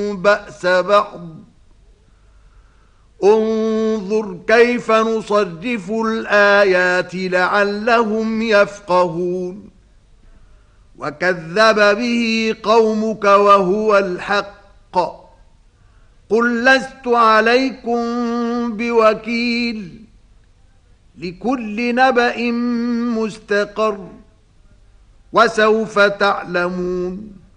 بأس بعض انظر كيف نصرف الآيات لعلهم يفقهون وكذب به قومك وهو الحق قل لست عليكم بوكيل لكل نبأ مستقر وسوف تعلمون